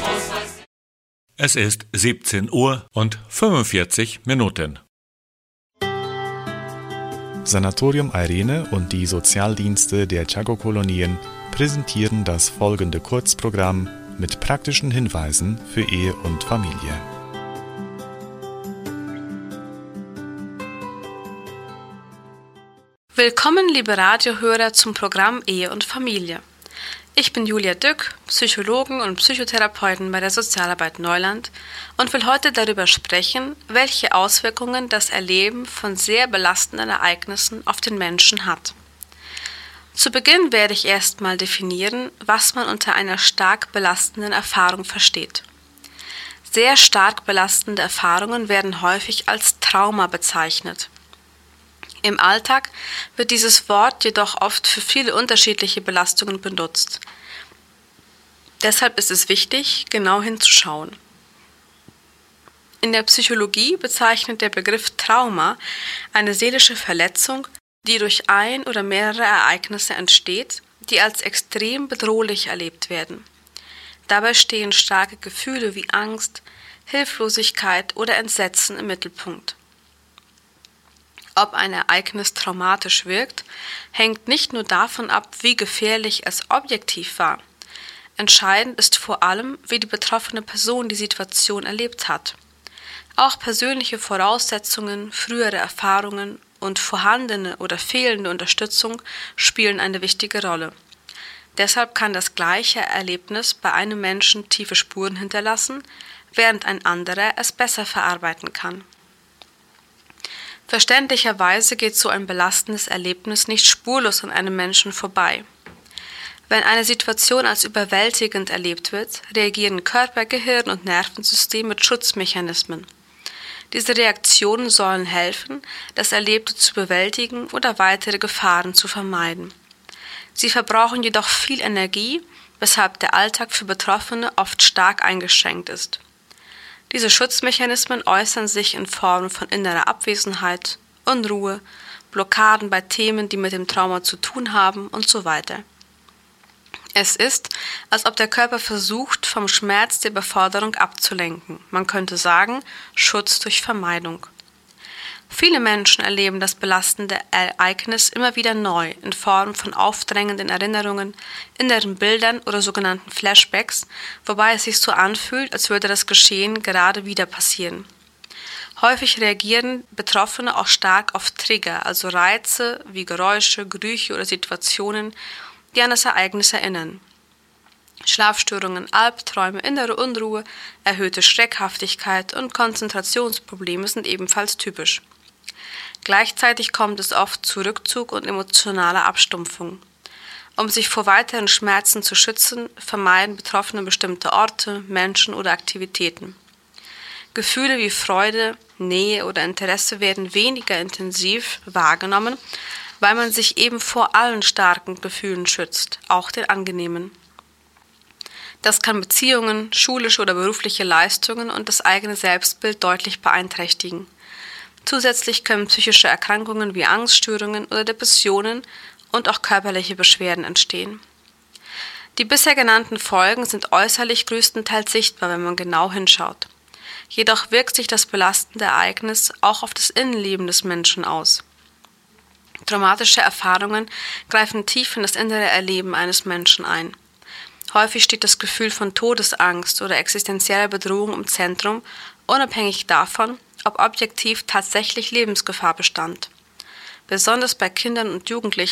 Es ist 17 Uhr und 45 Minuten. Sanatorium Eirene und die Sozialdienste der Tchago-Kolonien präsentieren das folgende Kurzprogramm mit praktischen Hinweisen für Ehe und Familie. Willkommen, liebe Radiohörer, zum Programm Ehe und Familie. Ich bin Julia Dück, Psychologin und Psychotherapeutin bei der Sozialarbeit Neuland und will heute darüber sprechen, welche Auswirkungen das Erleben von sehr belastenden Ereignissen auf den Menschen hat. Zu Beginn werde ich erstmal definieren, was man unter einer stark belastenden Erfahrung versteht. Sehr stark belastende Erfahrungen werden häufig als Trauma bezeichnet. Im Alltag wird dieses Wort jedoch oft für viele unterschiedliche Belastungen benutzt. Deshalb ist es wichtig, genau hinzuschauen. In der Psychologie bezeichnet der Begriff Trauma eine seelische Verletzung, die durch ein oder mehrere Ereignisse entsteht, die als extrem bedrohlich erlebt werden. Dabei stehen starke Gefühle wie Angst, Hilflosigkeit oder Entsetzen im Mittelpunkt. Ob ein Ereignis traumatisch wirkt, hängt nicht nur davon ab, wie gefährlich es objektiv war. Entscheidend ist vor allem, wie die betroffene Person die Situation erlebt hat. Auch persönliche Voraussetzungen, frühere Erfahrungen und vorhandene oder fehlende Unterstützung spielen eine wichtige Rolle. Deshalb kann das gleiche Erlebnis bei einem Menschen tiefe Spuren hinterlassen, während ein anderer es besser verarbeiten kann. Verständlicherweise geht so ein belastendes Erlebnis nicht spurlos an einem Menschen vorbei. Wenn eine Situation als überwältigend erlebt wird, reagieren Körper, Gehirn und Nervensystem mit Schutzmechanismen. Diese Reaktionen sollen helfen, das Erlebte zu bewältigen oder weitere Gefahren zu vermeiden. Sie verbrauchen jedoch viel Energie, weshalb der Alltag für Betroffene oft stark eingeschränkt ist. Diese Schutzmechanismen äußern sich in Form von innerer Abwesenheit, Unruhe, Blockaden bei Themen, die mit dem Trauma zu tun haben und so weiter. Es ist, als ob der Körper versucht, vom Schmerz der Überforderung abzulenken. Man könnte sagen, Schutz durch Vermeidung. Viele Menschen erleben das belastende Ereignis immer wieder neu in Form von aufdrängenden Erinnerungen, inneren Bildern oder sogenannten Flashbacks, wobei es sich so anfühlt, als würde das Geschehen gerade wieder passieren. Häufig reagieren Betroffene auch stark auf Trigger, also Reize wie Geräusche, Gerüche oder Situationen, die an das Ereignis erinnern. Schlafstörungen, Albträume, innere Unruhe, erhöhte Schreckhaftigkeit und Konzentrationsprobleme sind ebenfalls typisch. Gleichzeitig kommt es oft zu Rückzug und emotionaler Abstumpfung. Um sich vor weiteren Schmerzen zu schützen, vermeiden Betroffene bestimmte Orte, Menschen oder Aktivitäten. Gefühle wie Freude, Nähe oder Interesse werden weniger intensiv wahrgenommen, weil man sich eben vor allen starken Gefühlen schützt, auch den angenehmen. Das kann Beziehungen, schulische oder berufliche Leistungen und das eigene Selbstbild deutlich beeinträchtigen. Zusätzlich können psychische Erkrankungen wie Angststörungen oder Depressionen und auch körperliche Beschwerden entstehen. Die bisher genannten Folgen sind äußerlich größtenteils sichtbar, wenn man genau hinschaut. Jedoch wirkt sich das belastende Ereignis auch auf das Innenleben des Menschen aus. Traumatische Erfahrungen greifen tief in das innere Erleben eines Menschen ein. Häufig steht das Gefühl von Todesangst oder existenzieller Bedrohung im Zentrum, unabhängig davon, ob objektiv tatsächlich Lebensgefahr bestand. Besonders bei Kindern und Jugendlichen